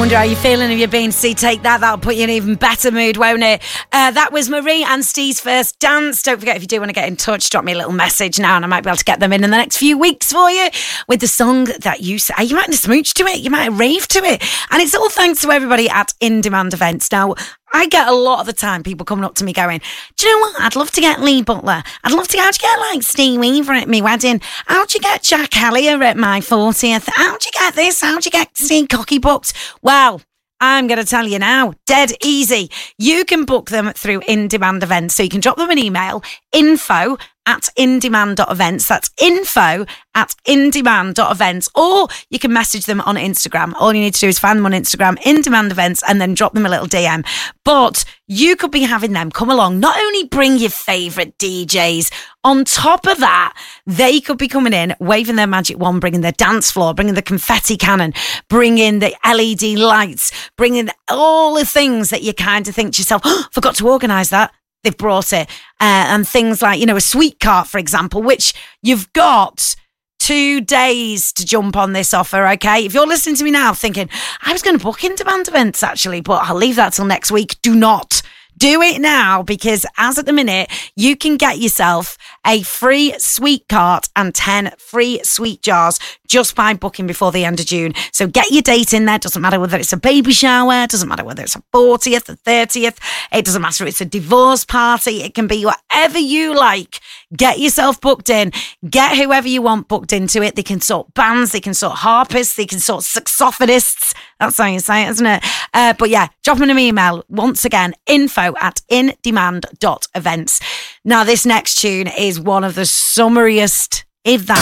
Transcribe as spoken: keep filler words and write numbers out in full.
Wonder how you're feeling if you're being see take that that'll put you in an even better mood, won't it? Uh, that was Marie and Steve's first dance. Don't forget, if you do want to get in touch, drop me a little message now and I might be able to get them in in the next few weeks for you with the song that you say. You might have smooch to it, you might have rave to it, and it's all thanks to everybody at In Demand Events. Now, I get a lot of the time people coming up to me going, do you know what? I'd love to get Lee Butler. I'd love to, how'd you get like Steve Weaver at me wedding? How'd you get Jack Hellier at my fortieth? How'd you get this? How'd you get Steve Cocky booked? Well, I'm going to tell you now, dead easy. You can book them through In Demand Events. So you can drop them an email, info at indemand dot events. That's info at indemand dot events. Or you can message them on Instagram. All you need to do is find them on Instagram, In Demand Events, and then drop them a little D M. But you could be having them come along. Not only bring your favourite D Js, on top of that, they could be coming in, waving their magic wand, bringing their dance floor, bringing the confetti cannon, bringing the L E D lights, bringing all the things that you kind of think to yourself, oh, forgot to organise that. They've brought it. Uh, and things like, you know, a sweet cart, for example, which you've got two days to jump on this offer, okay? If you're listening to me now thinking, I was going to book In Demand Events, actually, but I'll leave that till next week. Do not. Do it now, because as at the minute, you can get yourself a free sweet cart and ten free sweet jars just by booking before the end of June. So get your date in there. Doesn't matter whether it's a baby shower, doesn't matter whether it's a fortieth, a thirtieth, it doesn't matter if it's a divorce party, it can be whatever you like. Get yourself booked in. Get whoever you want booked into it. They can sort bands, they can sort harpists, they can sort saxophonists. That's how you say it, isn't it? Uh, but yeah, drop them an email. Once again, info at indemand dot events. Now, this next tune is one of the summariest, if that